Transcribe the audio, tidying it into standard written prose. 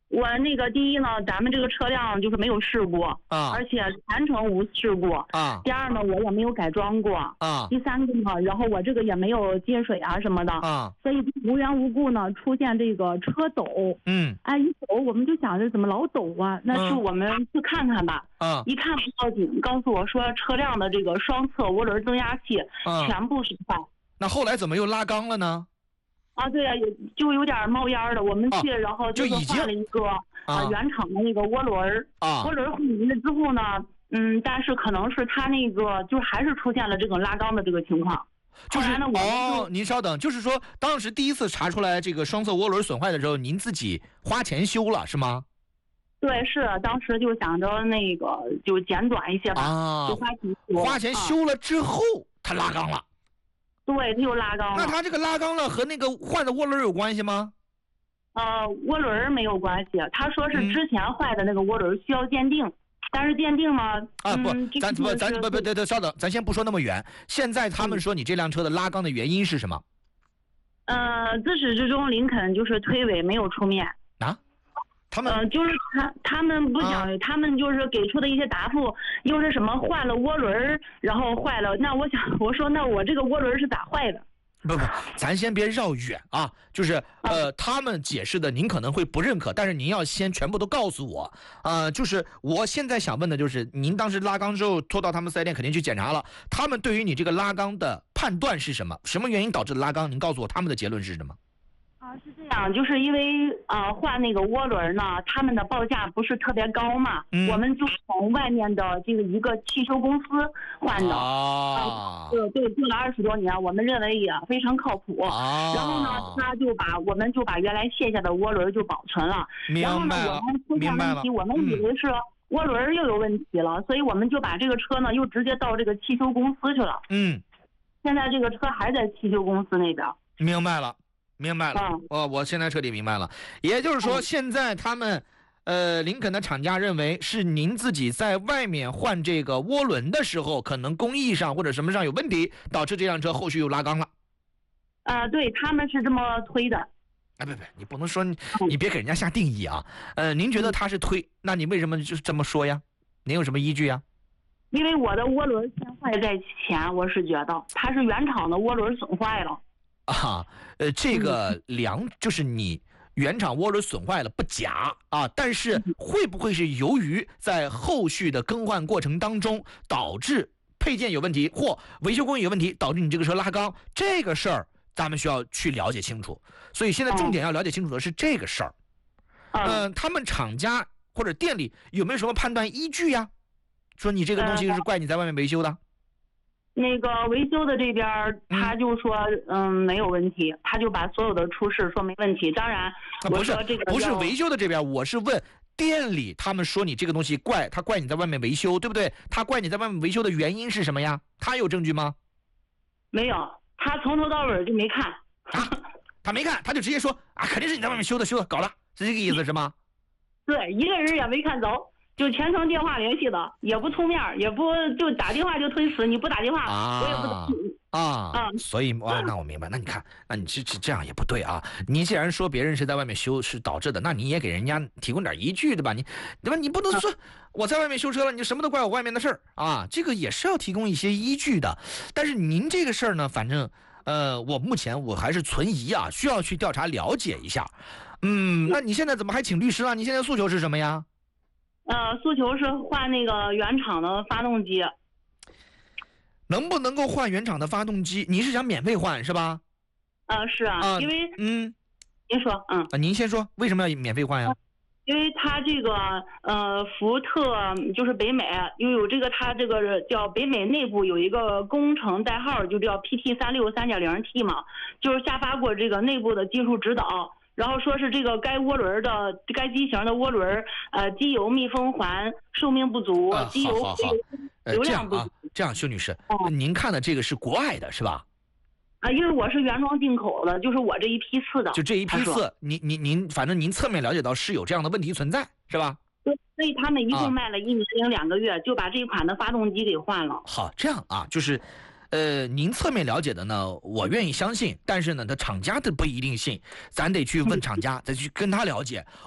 我那个第一呢，咱们这个车辆就是没有事故啊， 而且全程无事故啊。 第二呢，我也没有改装过啊。 第三个呢，然后我这个也没有进水啊什么的啊， 所以无缘无故呢出现这个车抖。哎，一抖我们就想着怎么老抖啊？那是我们去看看吧。一看不要紧，告诉我说车辆的这个双侧涡轮增压器全部损坏。 那后来怎么又拉缸了呢？ 对呀，就有点冒烟了。我们去，然后就是换了一个原厂的那个涡轮。涡轮换了之后呢，但是可能是它那个就还是出现了这种拉缸的这个情况。 就是您稍等，就是说当时第一次查出来这个双侧涡轮损坏的时候，您自己花钱修了是吗？ 对，是当时就想着那个就简短一些吧。就花钱修了之后，它拉缸了。 对，它又拉缸了。 那它这个拉缸了和那个换的涡轮有关系吗？ 涡轮没有关系。他说是之前坏的那个涡轮需要鉴定，但是鉴定嘛，咱稍等，咱先不说那么远。现在他们说你这辆车的拉缸的原因是什么？自始至终林肯就是推诿没有出面啊。他们就是他们不讲，他们就是给出的一些答复，又是什么换了涡轮，然后坏了。那我说那我这个涡轮是咋坏的？ 不，咱先别绕远啊。就是他们解释的您可能会不认可，但是您要先全部都告诉我。就是我现在想问的就是，您当时拉缸之后拖到他们4S店肯定去检查了，他们对于你这个拉缸的判断是什么？什么原因导致的拉缸？您告诉我他们的结论是什么？ 是这样，就是因为换那个涡轮呢，他们的报价不是特别高嘛，我们就从外面的这个一个汽修公司换的。对，做了20多年，我们认为也非常靠谱。然后呢，我们就把原来卸下的涡轮就保存了。然后呢，我们出现问题，我们以为是涡轮又有问题了，所以我们就把这个车呢又直接到这个汽修公司去了。现在这个车还在汽修公司那边。 明白了。我现在彻底明白了。也就是说，现在他们林肯的厂家认为是您自己在外面换这个涡轮的时候，可能工艺上或者什么上有问题，导致这辆车后续又拉缸了。 对，他们是这么推的。 不，你不能说你别给人家下定义啊。您觉得他是推，那你为什么就这么说呀？您有什么依据呀？ 因为我的涡轮先坏在前，我是觉得它是原厂的涡轮损坏了。 这个就是你原厂涡轮损坏了不假啊，但是会不会是由于在后续的更换过程当中导致配件有问题或维修工艺有问题，导致你这个车拉缸？这个事儿咱们需要去了解清楚。所以现在重点要了解清楚的是这个事儿。他们厂家或者店里有没有什么判断依据呀？说你这个东西是怪你在外面维修的？ 那个维修的这边他就说没有问题，他就把所有的出示说没问题。当然我说这个不是维修的这边，我是问店里，他们说你这个东西怪，他怪你在外面维修，对不对？他怪你在外面维修的原因是什么呀？他有证据吗？ 没有，他从头到尾就没看。 他没看，他就直接说肯定是你在外面修的搞的，是这个意思是吗？ 对，一个人也没看着，就全程电话联系的，也不出面，也不就打电话就推辞，你不打电话我也不懂。 所以那我明白。那你看，那你这样也不对啊。你既然说别人是在外面修是导致的，那你也给人家提供点依据对吧？你不能说我在外面修车了，你什么都怪我外面的事儿啊。这个也是要提供一些依据的。但是您这个事儿呢，反正我目前我还是存疑啊，需要去调查了解一下。那你现在怎么还请律师啊？你现在诉求是什么呀？ 诉求是换那个原厂的发动机。 能不能够换原厂的发动机？你是想免费换是吧？ 是啊，因为您说您先说为什么要免费换呀？ 因为它这个福特就是北美又有这个，它这个叫北美内部有一个工程代号，就叫 PT36 3.0T 嘛，就是下发过这个内部的技术指导。然后说是这个该机型的涡轮机油密封环寿命不足，机油流量不足。 这样，修女士，您看的这个是国外的是吧？ 因为我是原装进口的，就是我这一批次的。 就这一批次，您反正您侧面了解到是有这样的问题存在，是吧？ 对，所以他们一共卖了1年零2个月，就把这一款的发动机给换了。 好，这样啊，就是。您侧面了解的呢，我愿意相信，但是呢，他厂家的不一定信，咱得去问厂家，再去跟他了解。